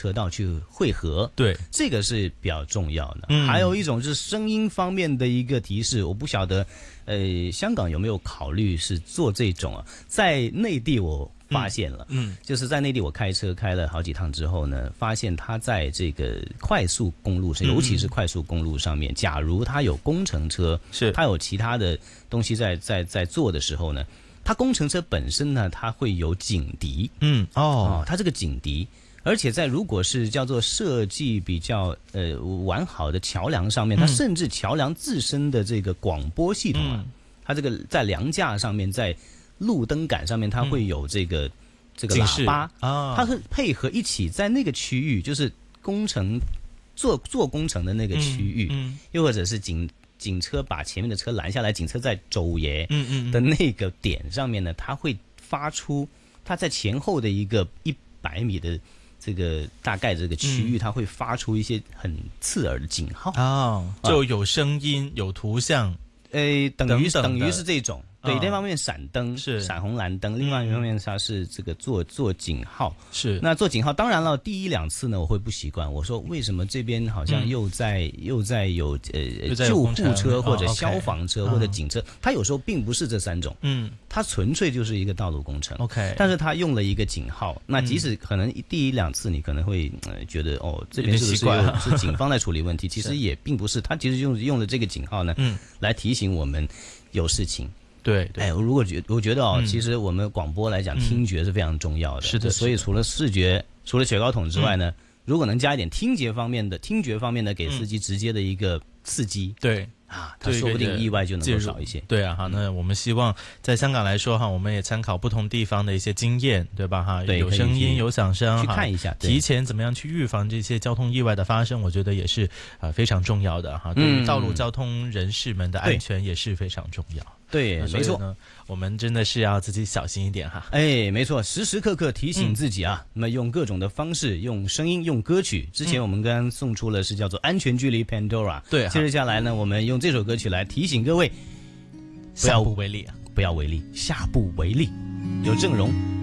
车道去汇合。 对， 这个是比较重要的。还有一种就是声音方面的一个提示，我不晓得，香港有没有考虑是做这种啊？在内地我发现了，就是在内地我开车开了好几趟之后呢，发现它在这个快速公路上，尤其是快速公路上面，假如它有工程车，它有其他的东西在做的时候呢，它工程车本身呢，它会有警笛，它这个警笛。而且在如果是叫做设计比较完好的桥梁上面，它甚至桥梁自身的这个广播系统啊，它这个在梁架上面，在路灯杆上面，它会有这个喇叭啊，它是配合一起在那个区域，就是工程做工程的那个区域，又或者是警车把前面的车拦下来，警车在走耶的那个点上面呢，它会发出它在前后的一个100米的这个大概这个区域，它会发出一些很刺耳的警号就有声音有图像， 等于是这种。对，一方面闪灯是闪红蓝灯，另外一方面它是这个做警号。 是那做警号，当然了，第1-2次呢我会不习惯，我说为什么这边好像又在有救护车或者消防车或者警车，它有时候并不是这3种，它纯粹就是一个道路工程。 OK， 但是它用了一个警号，那即使可能第1-2次你可能会觉得这边是不是是警方在处理问题，其实也并不是，它其实用了这个警号呢，来提醒我们有事情。 对， 我觉得其实我们广播来讲，听觉是非常重要的。 是的， 所以除了视觉，除了雪糕筒之外呢，如果能加一点听觉方面的，给司机直接的一个刺激， 对他说不定意外就能够少一些。 对啊，那我们希望在香港来说我们也参考不同地方的一些经验，对吧有声音有响声， 去看一下， 提前怎么样去预防这些交通意外的发生，我觉得也是非常重要的对于道路交通人士们的安全也是非常重要。 对，没错， 我们真的是要自己小心一点没错，时时刻刻提醒自己那么用各种的方式，用声音，用歌曲。之前我们刚刚送出了是叫做安全距离 Pandora， 对， 接着下来呢，我们用这首歌曲来提醒各位， 下不为例， 不要违例，下不为例。有郑容。